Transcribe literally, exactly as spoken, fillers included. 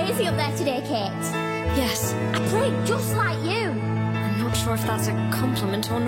crazy up there today, Kate. Yes. I played just like you. I'm not sure if that's a compliment or not.